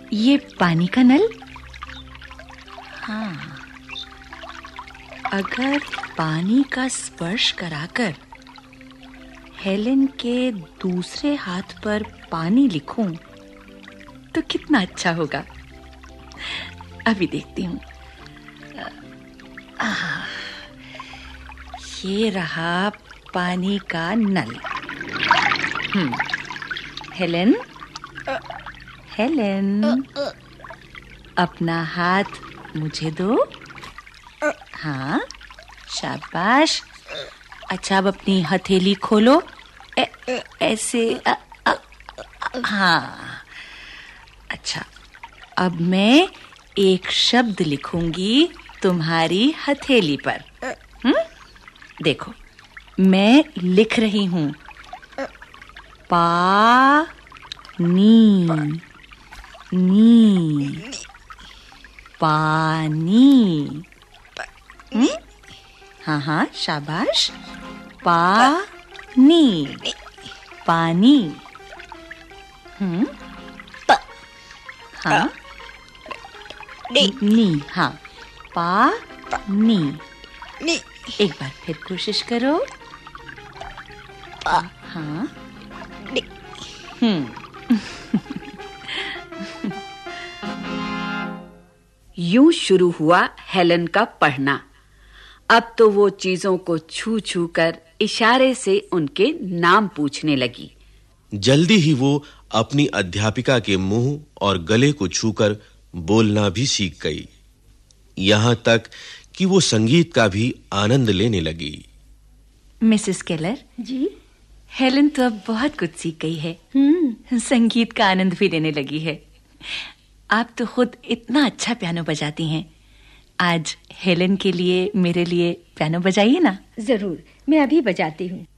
ये पानी का नल? हाँ, अगर पानी का स्पर्श कराकर हेलेन के दूसरे हाथ पर पानी लिखूं तो कितना अच्छा होगा। अभी देखती हूँ। ये रहा पानी का नल। हेलेन, हेलेन, अपना हाथ मुझे दो। हाँ, शाबाश। अच्छा, अब अपनी हथेली खोलो। ऐसे। हाँ, अच्छा, अब मैं एक शब्द लिखूंगी तुम्हारी हथेली पर। देखो, मैं लिख रही हूँ पानी, नी, पानी। हाँ हाँ, शाबाश। पानी, पानी। हाँ, नी। हाँ, पानी। एक बार फिर कोशिश करो। हाँ। यूं शुरू हुआ हेलेन का पढ़ना। अब तो वो चीजों को छू छू कर इशारे से उनके नाम पूछने लगी। जल्दी ही वो अपनी अध्यापिका के मुंह और गले को छूकर बोलना भी सीख गई। यहाँ तक कि वो संगीत का भी आनंद लेने लगी। मिसेस केलर जी, हेलेन तो अब बहुत कुछ सीख गई है। संगीत का आनंद भी लेने लगी है। आप तो खुद इतना अच्छा पियानो बजाती हैं। आज हेलेन के लिए, मेरे लिए पियानो बजाइए ना। जरूर, मैं अभी बजाती हूँ।